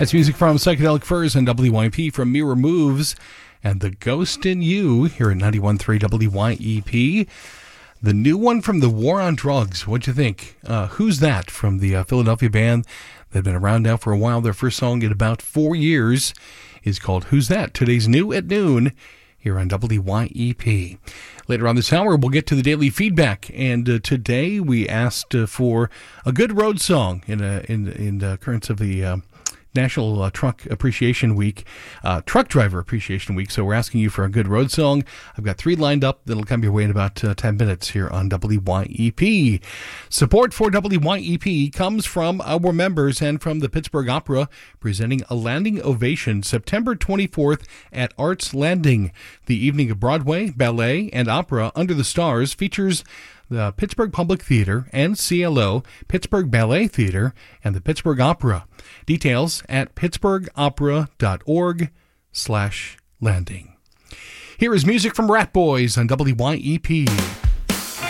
That's music from Psychedelic Furs and WYEP from Mirror Moves and The Ghost in You here at 91.3 WYEP. The new one from the War on Drugs. What'd you think? Who's That from the Philadelphia band? They've been around now for a while. Their first song in about 4 years is called Who's That? Today's new at noon here on WYEP. Later on this hour, we'll get to the daily feedback. And today we asked for a good road song in currents of the National Truck Appreciation Week, Truck Driver Appreciation Week. So we're asking you for a good road song. I've got 3 lined up that'll come your way in about 10 minutes here on WYEP. Support for WYEP comes from our members and from the Pittsburgh Opera, presenting a landing ovation September 24th at Arts Landing. The evening of Broadway, ballet, and opera under the stars features the Pittsburgh Public Theater and CLO, Pittsburgh Ballet Theater, and the Pittsburgh Opera. Details at pittsburghopera.org/landing. Here is music from Rat Boys on WYEP.